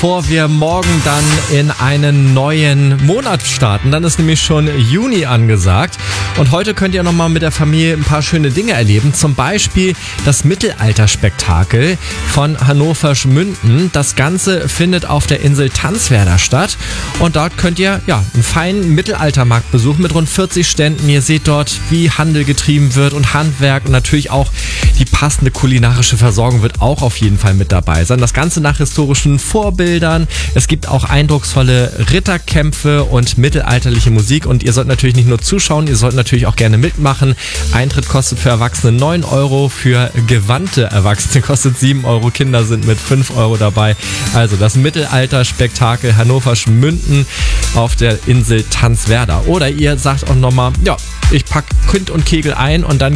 bevor wir morgen dann in einen neuen Monat starten. Dann ist nämlich schon Juni angesagt. Und heute könnt ihr nochmal mit der Familie ein paar schöne Dinge erleben. Zum Beispiel das Mittelalterspektakel von Hannovers Münden. Das Ganze findet auf der Insel Tanzwerder statt. Und dort könnt ihr einen feinen Mittelaltermarkt besuchen mit rund 40 Ständen. Ihr seht dort, wie Handel getrieben wird und Handwerk. Und natürlich auch die passende kulinarische Versorgung wird auch auf jeden Fall mit dabei sein. Das Ganze nach historischen Vorbildern. Es gibt auch eindrucksvolle Ritterkämpfe und mittelalterliche Musik. Und ihr sollt natürlich nicht nur zuschauen, ihr sollt natürlich auch gerne mitmachen. Eintritt kostet für Erwachsene 9 Euro, für gewandte Erwachsene kostet 7 Euro. Kinder sind mit 5 Euro dabei. Also das Mittelalterspektakel Hannovers Münden auf der Insel Tanzwerder. Oder ihr sagt auch nochmal, ich pack Kind und Kegel ein und dann